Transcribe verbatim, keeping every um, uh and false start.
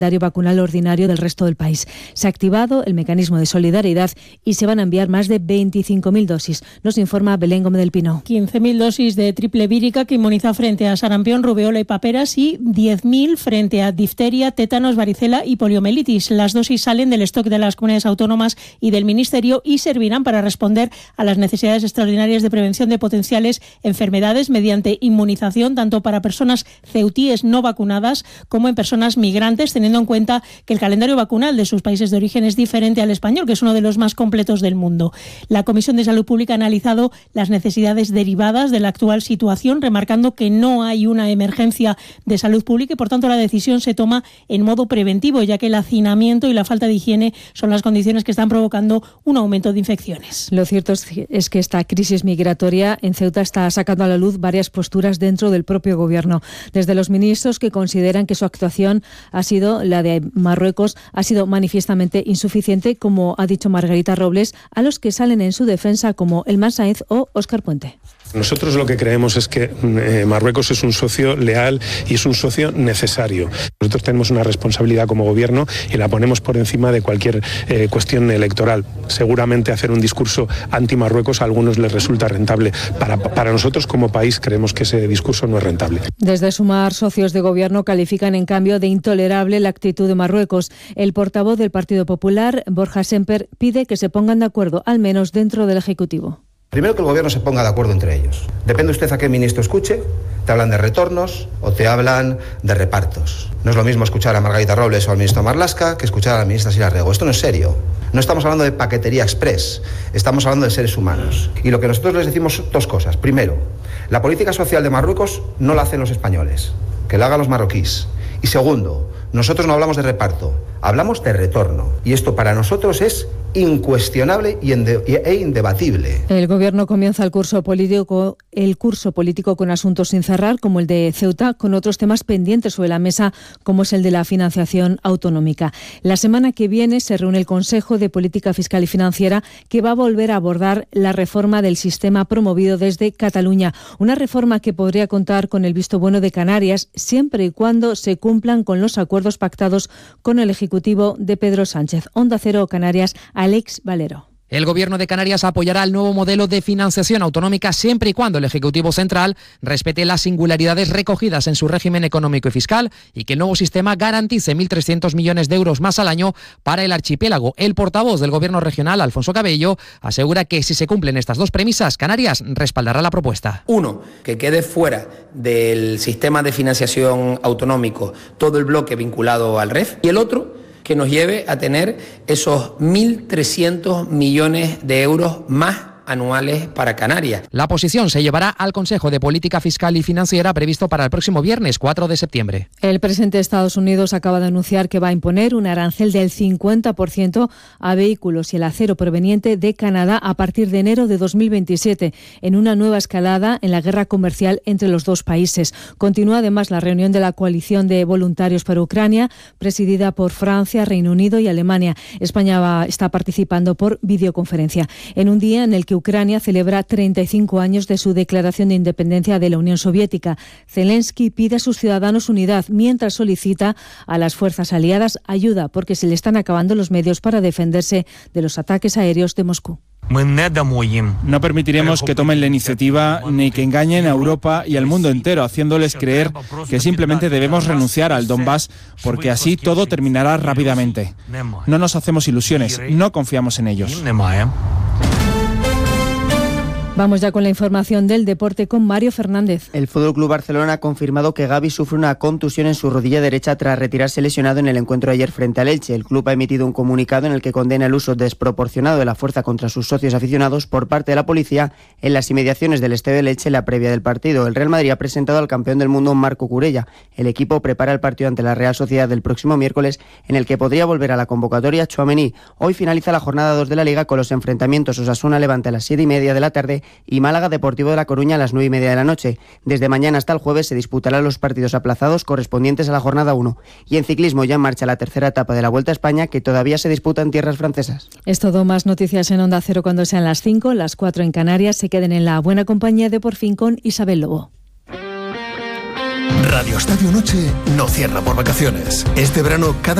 vacunal ordinario del resto del país. Se ha activado el mecanismo de solidaridad y se van a enviar más de veinticinco mil dosis. Nos informa Belén Gómez del Pino. quince mil dosis de triple vírica que inmuniza frente a sarampión, rubeola y paperas y diez mil frente a difteria, tétanos, varicela y poliomielitis. Las dosis salen del stock de las comunidades autónomas y del Ministerio y servirán para responder a las necesidades extraordinarias de prevención de potenciales enfermedades mediante inmunización tanto para personas ceutíes no vacunadas como en personas migrantes, teniendo en cuenta que el calendario vacunal de sus países de origen es diferente al español, que es uno de los más completos del mundo. La Comisión de Salud Pública ha analizado las necesidades derivadas de la actual situación, remarcando que no hay una emergencia de salud pública y, por tanto, la decisión se toma en modo preventivo, ya que el hacinamiento y la falta de higiene son las condiciones que están provocando un aumento de infecciones. Lo cierto es que esta crisis migratoria en Ceuta está sacando a la luz varias posturas dentro del propio gobierno. Desde los ministros que consideran que su actuación ha sido la de Marruecos ha sido manifiestamente insuficiente, como ha dicho Margarita Robles, a los que salen en su defensa como Elman Sáenz o Óscar Puente. Nosotros lo que creemos es que eh, Marruecos es un socio leal y es un socio necesario. Nosotros tenemos una responsabilidad como gobierno y la ponemos por encima de cualquier eh, cuestión electoral. Seguramente hacer un discurso anti-Marruecos a algunos les resulta rentable. Para, para nosotros como país creemos que ese discurso no es rentable. Desde Sumar, socios de gobierno califican en cambio de intolerable la actitud de Marruecos. El portavoz del Partido Popular, Borja Semper, pide que se pongan de acuerdo, al menos dentro del Ejecutivo. Primero, que el gobierno se ponga de acuerdo entre ellos. Depende usted a qué ministro escuche, te hablan de retornos o te hablan de repartos. No es lo mismo escuchar a Margarita Robles o al ministro Marlaska que escuchar a la ministra Sira Rego. Esto no es serio. No estamos hablando de paquetería express, estamos hablando de seres humanos. Y lo que nosotros les decimos son dos cosas. Primero, la política social de Marruecos no la hacen los españoles, que la hagan los marroquíes. Y segundo, nosotros no hablamos de reparto, hablamos de retorno. Y esto para nosotros es incuestionable y inde- e indebatible. El gobierno comienza el curso político, el curso político con asuntos sin cerrar, como el de Ceuta, con otros temas pendientes sobre la mesa, como es el de la financiación autonómica. La semana que viene se reúne el Consejo de Política Fiscal y Financiera, que va a volver a abordar la reforma del sistema promovido desde Cataluña. Una reforma que podría contar con el visto bueno de Canarias, siempre y cuando se cumplan con los acuerdos pactados con el Ejecutivo de Pedro Sánchez. Onda Cero Canarias, Alex Valero. El Gobierno de Canarias apoyará el nuevo modelo de financiación autonómica siempre y cuando el Ejecutivo Central respete las singularidades recogidas en su régimen económico y fiscal y que el nuevo sistema garantice mil trescientos millones de euros más al año para el archipiélago. El portavoz del Gobierno regional, Alfonso Cabello, asegura que si se cumplen estas dos premisas, Canarias respaldará la propuesta. Uno, que quede fuera del sistema de financiación autonómico todo el bloque vinculado al R E F, y el otro, que nos lleve a tener esos mil trescientos millones de euros más anuales para Canarias. La posición se llevará al Consejo de Política Fiscal y Financiera previsto para el próximo viernes cuatro de septiembre. El presidente de Estados Unidos acaba de anunciar que va a imponer un arancel del cincuenta por ciento a vehículos y el acero proveniente de Canadá a partir de enero de dos mil veintisiete, en una nueva escalada en la guerra comercial entre los dos países. Continúa además la reunión de la coalición de voluntarios para Ucrania, presidida por Francia, Reino Unido y Alemania. España va, está participando por videoconferencia, en un día en el que Ucrania celebra treinta y cinco años de su declaración de independencia de la Unión Soviética. Zelensky pide a sus ciudadanos unidad mientras solicita a las fuerzas aliadas ayuda porque se le están acabando los medios para defenderse de los ataques aéreos de Moscú. No permitiremos que tomen la iniciativa ni que engañen a Europa y al mundo entero, haciéndoles creer que simplemente debemos renunciar al Donbass porque así todo terminará rápidamente. No nos hacemos ilusiones, no confiamos en ellos. Vamos ya con la información del deporte con Mario Fernández. El F C Barcelona ha confirmado que Gavi sufre una contusión en su rodilla derecha tras retirarse lesionado en el encuentro ayer frente al Elche. El club ha emitido un comunicado en el que condena el uso desproporcionado de la fuerza contra sus socios aficionados por parte de la policía en las inmediaciones del estadio del Elche en la previa del partido. El Real Madrid ha presentado al campeón del mundo Marco Curella. El equipo prepara el partido ante la Real Sociedad del próximo miércoles, en el que podría volver a la convocatoria Tchouaméni. Hoy finaliza la jornada dos de la Liga con los enfrentamientos Osasuna-Levante a las siete y media de la tarde y Málaga Deportivo de La Coruña a las nueve y media de la noche. Desde mañana hasta el jueves se disputarán los partidos aplazados correspondientes a la jornada uno. Y en ciclismo ya en marcha la tercera etapa de la Vuelta a España, que todavía se disputa en tierras francesas. Es todo, más noticias en Onda Cero cuando sean las cinco, las cuatro en Canarias. Se queden en la buena compañía de Por Fin con Isabel Lobo. Radio Estadio Noche no cierra por vacaciones. Este verano cada